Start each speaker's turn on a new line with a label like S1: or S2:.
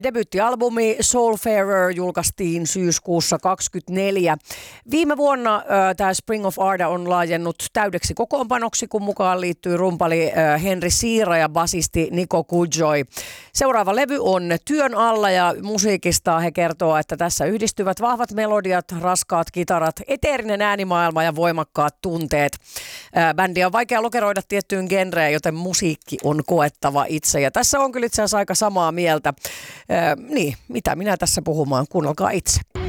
S1: Debyyttialbumi Soulfarer julkaistiin syyskuussa 2024. Viime vuonna tämä Spring of Arda on laajennut täydeksi kokoonpanoksi, kun mukaan liittyy rumpali Henri Siira ja basisti Niko Kudjoy. Seuraava levy on työn alla ja musiikista he kertoo, että tässä yhdistyvät vahvat melodiat, raskaat kitarat, eteerinen äänimaailma ja voimakkaat tunteet. Bändiä on vaikea lokeroida tiettyyn genreen, joten musiikki on koettava itse. Ja tässä on kyllä itse asiassa aika samaa mieltä. Niin, mitä minä tässä puhumaan, kuunnelkaa itse.